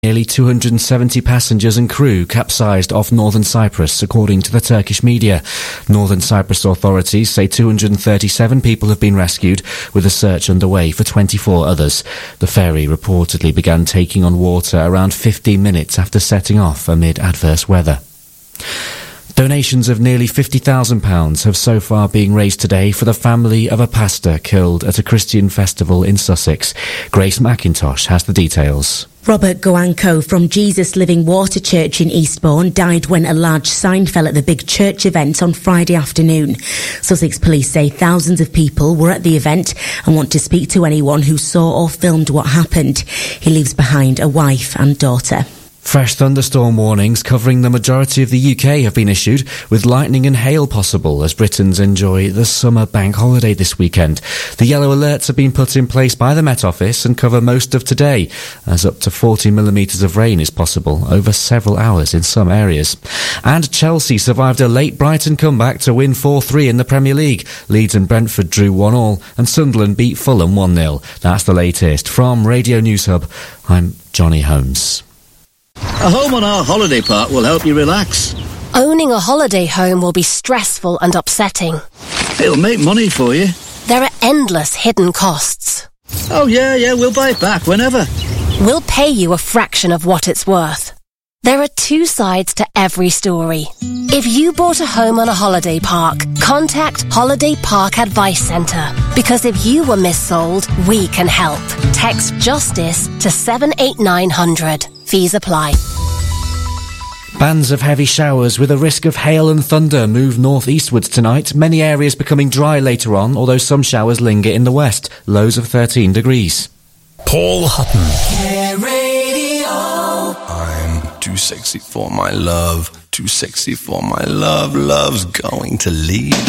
Nearly 270 passengers and crew capsized off northern Cyprus, according to the Turkish media. Northern Cyprus authorities say 237 people have been rescued, with a search underway for 24 others. The ferry reportedly began taking on water around 15 minutes after setting off amid adverse weather. Donations of nearly £50,000 have so far been raised today for the family of a pastor killed at a Christian festival in Sussex. Grace McIntosh has the details. Robert Goanko from Jesus Living Water Church in Eastbourne died when a large sign fell at the big church event on Friday afternoon. Sussex police say thousands of people were at the event and want to speak to anyone who saw or filmed what happened. He leaves behind a wife and daughter. Fresh thunderstorm warnings covering the majority of the UK have been issued, with lightning and hail possible as Britons enjoy the summer bank holiday this weekend. The yellow alerts have been put in place by the Met Office and cover most of today, as up to 40 millimetres of rain is possible over several hours in some areas. And Chelsea survived a late Brighton comeback to win 4-3 in the Premier League. Leeds and Brentford drew 1-1 and Sunderland beat Fulham 1-0. That's the latest from Radio News Hub. I'm Johnny Holmes. A home on our holiday park will help you relax. Owning a holiday home will be stressful and upsetting. It'll make money for you. There are endless hidden costs. Oh yeah, we'll buy it back whenever. We'll pay you a fraction of what it's worth. There are two sides to every story. If you bought a home on a holiday park, contact Holiday Park Advice Centre. Because if you were missold, we can help. Text JUSTICE to 78900. Fees apply. Bands of heavy showers with a risk of hail and thunder move northeastwards tonight. Many areas becoming dry later on, although some showers linger in the west. Lows of 13 degrees. Paul Hutton. Care Radio. I'm too sexy for my love. Too sexy for my love. Love's going to leave.